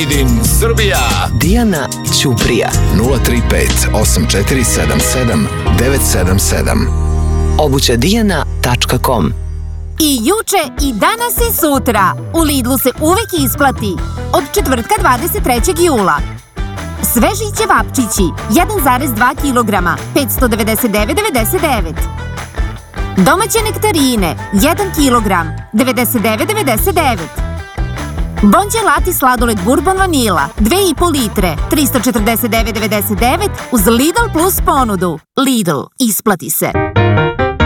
Made in Srbija. Dijana Ćuprija 035 8477 977. Obućadijana.com. I juče i danas i sutra u Lidlu se uvek isplati od četvrtka 23. jula. Sveži ćevapčići 1,2 kg 599,99. Domaće nektarine 1 kg 99,99. Bon gelati sladoled Bourbon vanila 2,5 litre 349,99 uz Lidl plus ponudu. Lidl, isplati se.